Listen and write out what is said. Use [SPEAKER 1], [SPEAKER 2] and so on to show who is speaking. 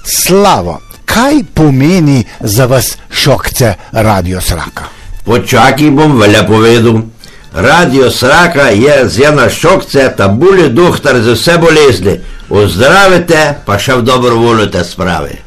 [SPEAKER 1] Slavo, kaj pomeni za vas šokce Radio Sraka?
[SPEAKER 2] Počakaj, bom velja povedal. Radio Sraka je zjena šokce, tabuli duhtar za vse bolezni. Ozdravite, pa še v dobro volite sprave.